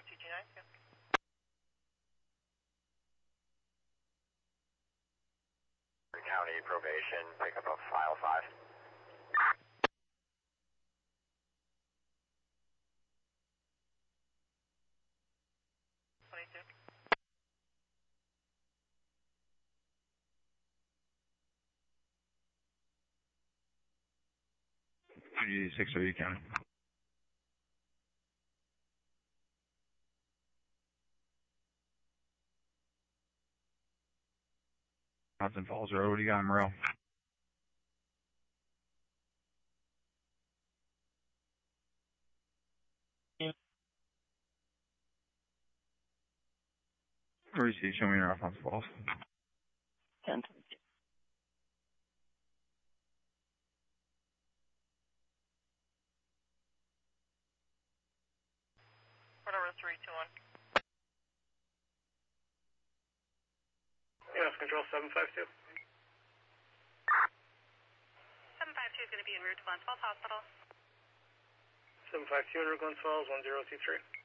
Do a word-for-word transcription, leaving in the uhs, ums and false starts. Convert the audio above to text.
two two nine two. County probation, pick up a file five. twenty-two. two six thirty County. Hudson Falls Road, what do you got in Morel? Receive, show me your off Hudson Falls. ten. Port number three two one. Yes, control seven five two. seven five two is going to be en route to Glens Falls Hospital. seven five two, en route Glens Falls, one zero two three.